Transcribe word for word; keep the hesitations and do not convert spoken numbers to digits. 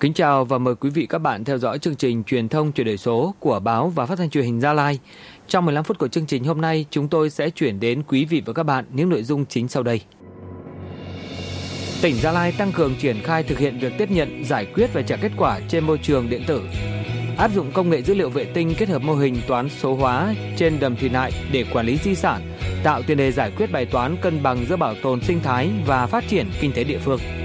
Kính chào và mời quý vị các bạn theo dõi chương trình truyền thông chuyển đổi số của báo và phát thanh truyền hình Gia Lai. Trong mười lăm phút của chương trình hôm nay, chúng tôi sẽ chuyển đến quý vị và các bạn những nội dung chính sau đây. Tỉnh Gia Lai tăng cường triển khai thực hiện việc tiếp nhận, giải quyết và trả kết quả trên môi trường điện tử. Áp dụng công nghệ dữ liệu vệ tinh kết hợp mô hình toán số hóa trên đầm Thị Nại để quản lý di sản, tạo tiền đề giải quyết bài toán cân bằng giữa bảo tồn sinh thái và phát triển kinh tế địa phương.